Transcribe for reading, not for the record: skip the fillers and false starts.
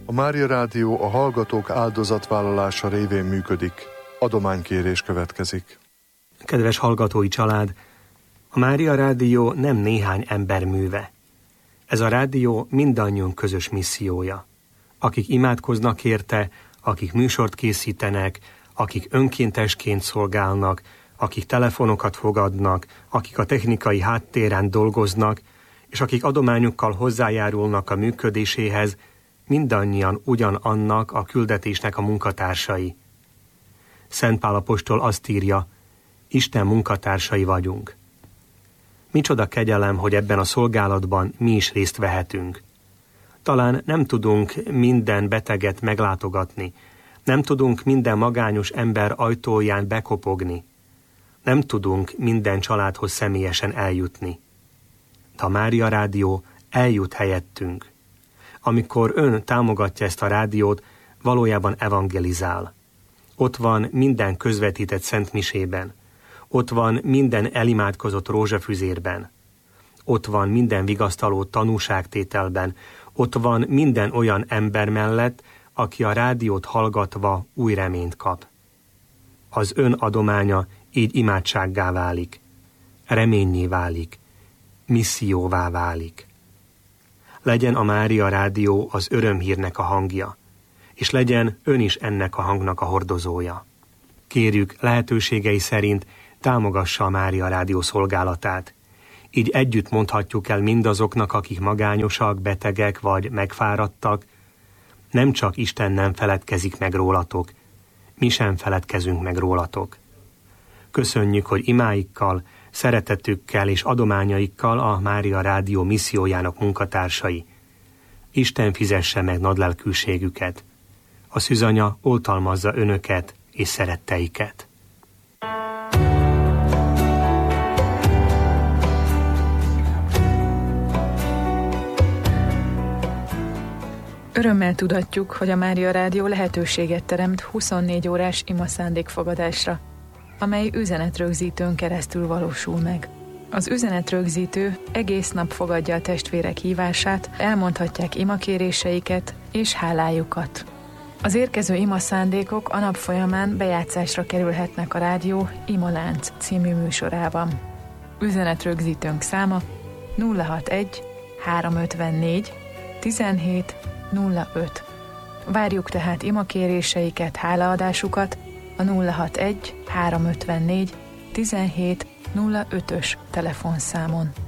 A Mária Rádió a hallgatók áldozatvállalása révén működik. Adománykérés következik. Kedves hallgatói család, a Mária Rádió nem néhány ember műve. Ez a rádió mindannyiunk közös missziója. Akik imádkoznak érte, akik műsort készítenek, akik önkéntesként szolgálnak, akik telefonokat fogadnak, akik a technikai háttéren dolgoznak, és akik adományukkal hozzájárulnak a működéséhez, mindannyian ugyanannak a küldetésnek a munkatársai. Szent Pál apostol azt írja, Isten munkatársai vagyunk. Micsoda kegyelem, hogy ebben a szolgálatban mi is részt vehetünk. Talán nem tudunk minden beteget meglátogatni, nem tudunk minden magányos ember ajtóján bekopogni, nem tudunk minden családhoz személyesen eljutni. De a Mária Rádió eljut helyettünk. Amikor ön támogatja ezt a rádiót, valójában evangelizál. Ott van minden közvetített szentmisében. Ott van minden elimádkozott rózsafüzérben. Ott van minden vigasztaló tanúságtételben. Ott van minden olyan ember mellett, aki a rádiót hallgatva új reményt kap. Az ön adománya így imádsággá válik, reménnyé válik, misszióvá válik. Legyen a Mária Rádió az örömhírnek a hangja, és legyen ön is ennek a hangnak a hordozója. Kérjük, lehetőségei szerint támogassa a Mária Rádió szolgálatát. Így együtt mondhatjuk el mindazoknak, akik magányosak, betegek vagy megfáradtak, nem csak Isten nem feledkezik meg rólatok, mi sem feledkezünk meg rólatok. Köszönjük, hogy imáikkal, szeretetükkel és adományaikkal a Mária Rádió missziójának munkatársai. Isten fizesse meg nagylelkűségüket. A Szűzanya oltalmazza önöket és szeretteiket. Örömmel tudatjuk, hogy a Mária Rádió lehetőséget teremt 24 órás imaszándékfogadásra, amely üzenetrögzítőn keresztül valósul meg. Az üzenetrögzítő egész nap fogadja a testvérek hívását, elmondhatják imakéréseiket és hálájukat. Az érkező imaszándékok a nap folyamán bejátszásra kerülhetnek a rádió Imalánc című műsorában. Üzenetrögzítőnk száma 061 354 17 05. Várjuk tehát imakéréseiket, hálaadásukat a 061 354 17 05-ös telefonszámon.